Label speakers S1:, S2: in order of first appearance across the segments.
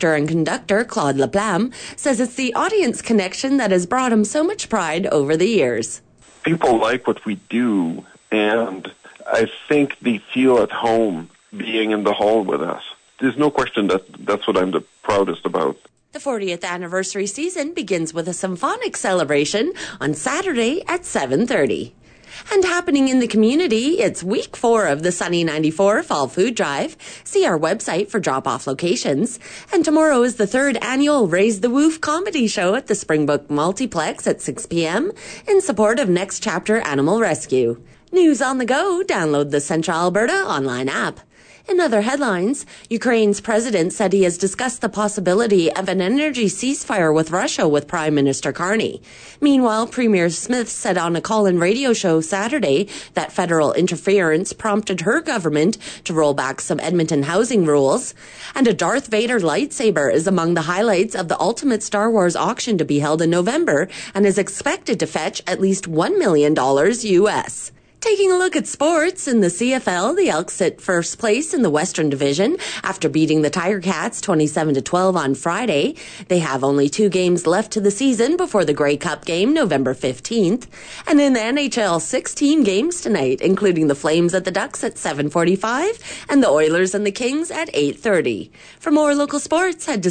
S1: actor and conductor Claude Laplamme says it's the audience connection that has brought him so much pride over the years.
S2: People like what we do, and I think they feel at home being in the hall with us. There's no question that that's what I'm the proudest about.
S1: The 40th anniversary season begins with a symphonic celebration on Saturday at 7:30. And happening in the community, it's week 4 of the Sunny 94 Fall Food Drive. See our website for drop-off locations. And tomorrow is the 3rd annual Raise the Woof comedy show at the Springbrook Multiplex at 6 p.m. in support of Next Chapter Animal Rescue. News on the go, download the Central Alberta online app. In other headlines, Ukraine's president said he has discussed the possibility of an energy ceasefire with Russia with Prime Minister Carney. Meanwhile, Premier Smith said on a call-in radio show Saturday that federal interference prompted her government to roll back some Edmonton housing rules. And a Darth Vader lightsaber is among the highlights of the Ultimate Star Wars auction to be held in November and is expected to fetch at least $1 million US. Taking a look at sports, in the CFL, the Elks sit first place in the Western Division after beating the Tiger Cats 27-12 on Friday. They have only 2 games left to the season before the Grey Cup game November 15th. And in the NHL, 16 games tonight, including the Flames at the Ducks at 7:45 and the Oilers and the Kings at 8:30. For more local sports, head to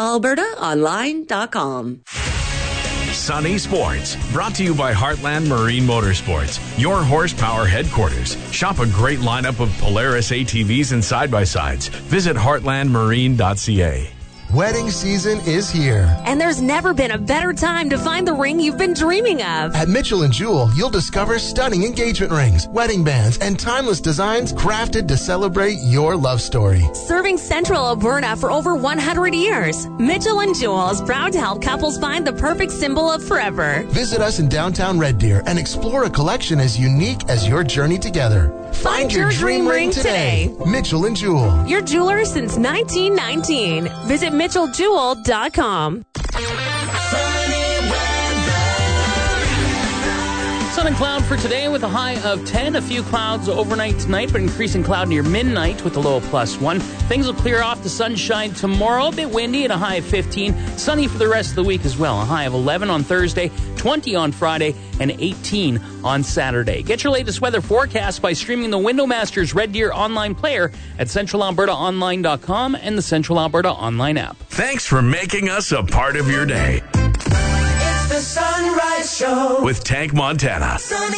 S1: CentralAlbertaOnline.com.
S3: Sunny Sports, brought to you by Heartland Marine Motorsports, your horsepower headquarters. Shop a great lineup of Polaris ATVs and side-by-sides. Visit heartlandmarine.ca.
S4: Wedding season is here.
S5: And there's never been a better time to find the ring you've been dreaming of.
S4: At Mitchell & Jewell, you'll discover stunning engagement rings, wedding bands, and timeless designs crafted to celebrate your love story.
S5: Serving Central Alberta for over 100 years, Mitchell & Jewell is proud to help couples find the perfect symbol of forever.
S4: Visit us in downtown Red Deer and explore a collection as unique as your journey together.
S5: Find your dream ring today.
S4: Mitchell & Jewell.
S5: Your jeweler since 1919. Visit MitchellJewel.com.
S6: Sun and cloud for today with a high of 10. A few clouds overnight tonight, but increasing cloud near midnight with a low of +1. Things will clear off to sunshine tomorrow. A bit windy and a high of 15. Sunny for the rest of the week as well. A high of 11 on Thursday, 20 on Friday, and 18 on Saturday. Get your latest weather forecast by streaming the Windowmasters Red Deer online player at CentralAlbertaOnline.com and the Central Alberta online app.
S3: Thanks for making us a part of your day.
S7: It's the Sunrise Show
S3: With Tank Montana.